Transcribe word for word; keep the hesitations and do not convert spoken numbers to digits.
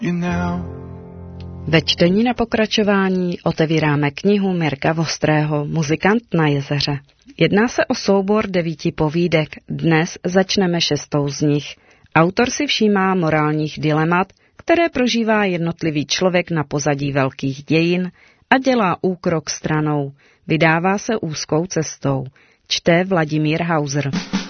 Ve čtení na pokračování otevíráme knihu Mirka Vostrého Muzikant na jezeře. Jedná se o soubor devíti povídek. Dnes začneme šestou z nich. Autor si všímá morálních dilemat, které prožívá jednotlivý člověk na pozadí velkých dějin a dělá úkrok stranou. Vydává se úzkou cestou. Čte Vladimír Hauser.